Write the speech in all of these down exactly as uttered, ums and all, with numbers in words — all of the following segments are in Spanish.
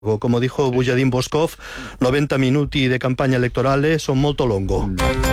Como dijo Bujadín Boskov, noventa minuti de campaña electorales son molto longo.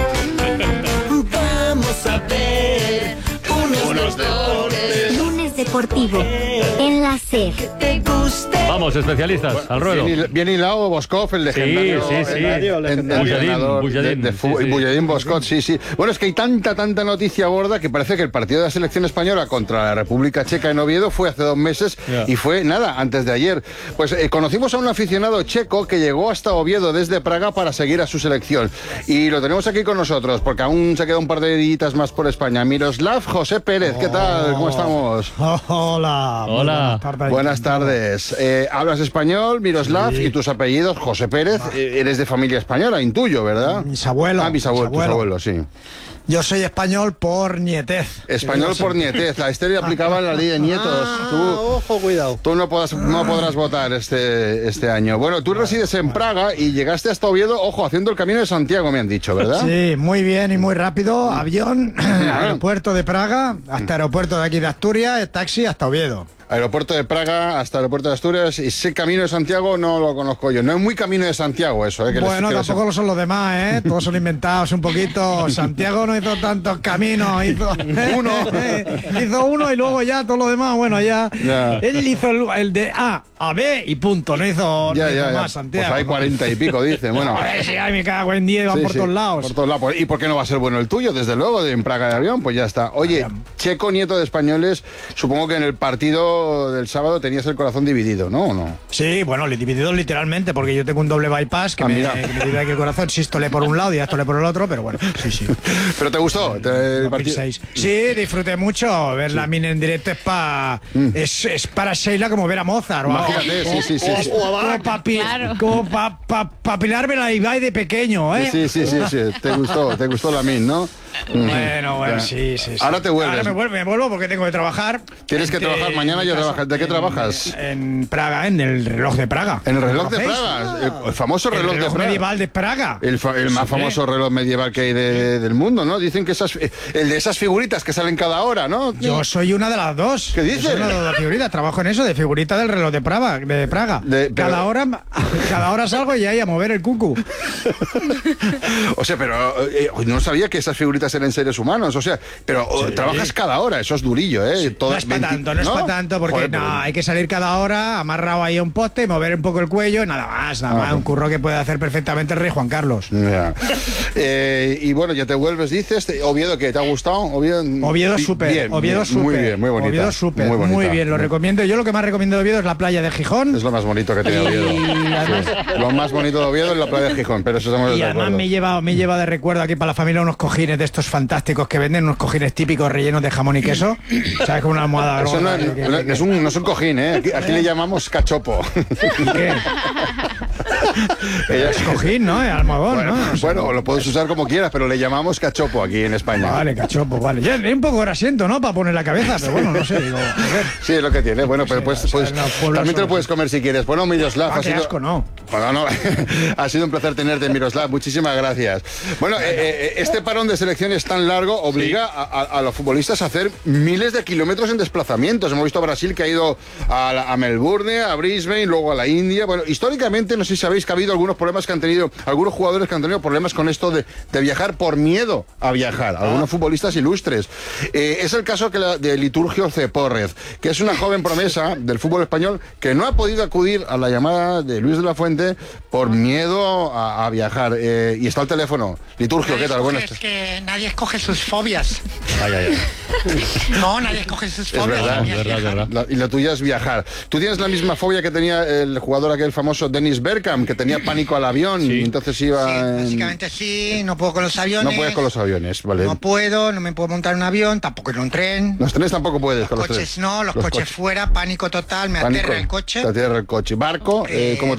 Vamos a ver unos deportes. Lunes deportivo en la SER. ¿Te guste? Vamos, especialistas, al ruedo. Bien, bien hilado Boskov, el legendario. Sí, sí, sí. el- el entrenador Bujadín, de- de fútbol, sí, sí. Bujadín Boskov, sí, sí. Bueno, es que hay tanta, tanta noticia gorda que parece que el partido de la selección española contra la República Checa en Oviedo fue hace dos meses Ya. y fue, nada, antes de ayer. Pues eh, conocimos a un aficionado checo que llegó hasta Oviedo desde Praga para seguir a su selección. Y lo tenemos aquí con nosotros, porque aún se queda un par de días más por España. Miroslav José Pérez, ¿qué tal? ¿Cómo estamos? Hola. muy Hola. Buenas tardes. Buenas tardes. Eh, hablas español, Miroslav, Sí. y tus apellidos, José Pérez. Eh, eres de familia española, intuyo, ¿verdad? Mis abuelos. Ah, mis abuelos, mis tus abuelos. abuelos, sí. Yo soy español por nietez. Español por nietez. La Esther aplicaba la ley de nietos. Ah, Tú, ojo, cuidado. tú no, podrás, no podrás votar este, este año. Bueno, tú resides en Praga y llegaste hasta Oviedo, ojo, haciendo el camino de Santiago, me han dicho, ¿verdad? Sí, muy bien y muy rápido. Avión, aeropuerto de Praga, hasta aeropuerto de aquí de Asturias, taxi hasta Oviedo. Aeropuerto de Praga hasta aeropuerto de Asturias, y ese camino de Santiago no lo conozco yo. No es muy camino de Santiago eso, ¿eh? Que les- Bueno, que les- tampoco lo son los demás, ¿eh? Todos son inventados un poquito. Santiago no hizo tantos caminos, hizo uno. hizo uno y luego ya todo lo demás, bueno, ya. Ya. Él hizo el, el de A a B y punto, no hizo, Ya, no hizo ya, ya. más Santiago. Pues hay cuarenta y pico, dice. Bueno. A ver si ay, me cago en diez, van Sí, por sí, todos lados. Por todos lados. ¿Y por qué no va a ser bueno el tuyo? Desde luego, de en Praga de avión, pues ya está. Oye, checo, nieto de españoles, supongo que en el partido del sábado tenías el corazón dividido, ¿no? ¿O no? Sí, bueno, le dividido literalmente, porque yo tengo un doble bypass que, Ah, me, mira. que me divide aquí el corazón. Sístole por un lado y ástole por el otro, pero bueno, sí, sí. ¿Pero te gustó? Te- el partido- seis. Sí, disfruté mucho. Ver la mina en directo es, pa, es, es para Sheila como ver a Mozart. o algo. Imagínate, sí, sí, sí, sí. Como para pa, pa, pa pilármela a Ibai de pequeño, ¿eh? Sí, sí, sí, sí. Te gustó, te gustó la min, ¿no? Bueno, bueno, Ya. sí, sí, sí. Ahora te vuelves. Ahora me vuelvo, me vuelvo porque tengo que trabajar. Tienes que Entre- trabajar mañana, ya en mi casa, trabajas. ¿De qué en- trabajas? En Praga, en el reloj de Praga. En el reloj de ¿Conocéis? Praga, el, el famoso El reloj, reloj de Praga. medieval de Praga. El, fa- el más Sí, famoso reloj medieval que hay de- del mundo, ¿no? Dicen que esas, eh, el de esas figuritas que salen cada hora, ¿no? Yo soy una de las dos. ¿Qué Yo dices? soy una de las figuritas. Trabajo en eso, de figurita del reloj de Praga. De Praga. De- pero- cada, hora, cada hora salgo y ahí a mover el cucu. O sea, pero eh, no sabía que esas figuritas eran seres humanos. O sea, pero oh, trabajas cada hora, eso es durillo, ¿eh? No Todas es para veinti- tanto, no, es para tanto, porque Joder, no, pero- hay que salir cada hora amarrado ahí a un poste, mover un poco el cuello, nada más, nada Ah, más. pues- Un curro que puede hacer perfectamente el rey Juan Carlos. Ya. Eh, y bueno, ya te vuelves, dices. te- Oviedo, ¿qué? ¿Te ha gustado? Oviedo, Oviedo Bi- súper, bien, Oviedo bien, súper. Muy bien, muy bonita. Oviedo súper, muy, bonita. bien, lo recomiendo. Yo lo que más recomiendo de Oviedo es la playa de Gijón. Es lo más bonito que tiene Oviedo. Y además- Sí. Lo más bonito de Oviedo es la playa de Gijón, pero eso estamos Y de además acuerdo. me lleva, me lleva de recuerdo aquí para la familia unos cojines de estos fantásticos que venden, unos cojines típicos rellenos de jamón y queso. ¿Sabes? Con una almohada. Eso no, gorda que- que- no- no es un, no es un cojín, ¿eh? Aquí, aquí le llamamos cachopo. ¿Qué? Ella- Es cojín, ¿no? Es almohadón, Bueno, ¿no? No sé. bueno, lo puedes usar como quieras, pero le llamamos cachopo aquí en España. Vale, cachopo, vale. Ya hay un poco grasiento, ¿no? Para poner la cabeza, pero bueno, no sé. Digo, a ver. Sí, es lo que tiene. Bueno, pero sé, pues, o sea, pues en los pueblos también te lo son puedes comer si quieres. Bueno, Miroslav, Ah, ha qué sido... asco, no. Bueno, no, ha sido un placer tenerte, Miroslav. Muchísimas gracias. Bueno, eh, eh, este parón de selecciones tan largo obliga a, a- a los futbolistas a hacer miles de kilómetros en desplazamientos. Hemos visto a Brasil que ha ido a, la- a Melbourne, a Brisbane, luego a la India. Bueno, históricamente, no sé si sabéis que ha habido algunos problemas que han tenido, algunos jugadores que han tenido problemas con esto de, de viajar por miedo a viajar. Algunos futbolistas ilustres. Eh, es el caso que la- de Liturgio Cepórrez, que es una joven promesa del fútbol español que no ha podido acudir a la llamada de Luis de la Fuente por miedo a, a viajar. Eh, y está al teléfono. Liturgio, ¿qué tal? Buenas Es que nadie escoge sus fobias. Ay, ay, ay. No, nadie escoge sus Es fobias. verdad, Nadie es verdad, viaja. es verdad. La- y la tuya es viajar. Tú tienes la misma fobia que tenía el jugador aquel famoso Dennis Bergkamp, que tenía pánico al avión y entonces iba... Sí, en- básicamente sí, no puedo con los aviones. No puedes con los aviones, ¿vale? No puedo, no me puedo montar en un avión, tampoco en un tren. Los trenes tampoco puedes Los con los coches trenes. no, los, coches, fuera, pánico total, me Pánico, aterra el coche. Te aterra el coche. Barco, eh, Eh, ¿cómo tenemos? barco no,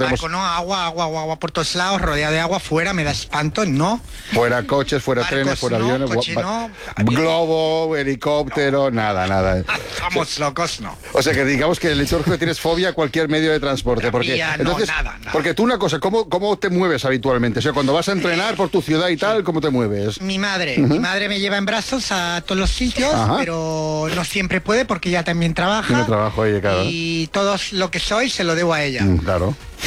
agua, agua, agua, agua por todos lados, rodeado de agua, fuera, me da espanto, no. Fuera coches, fuera Barcos trenes, fuera no, aviones, coche gua- no. globo, helicóptero, nada, nada. Estamos locos, no. O sea que digamos que el Liturgio tienes fobia a cualquier medio de transporte. Porque, Fobia, no, entonces, nada, nada. porque tú una cosa, ¿cómo, ¿cómo te mueves habitualmente? O sea, cuando vas a entrenar por tu ciudad y tal, ¿cómo te mueves? Mi madre, mi madre me lleva en brazos a todos los sitios, Ajá. pero no siempre puede porque ella también trabaja. Tiene trabajo ahí, claro. Y todo lo que soy se lo debo a ella. Mm, claro.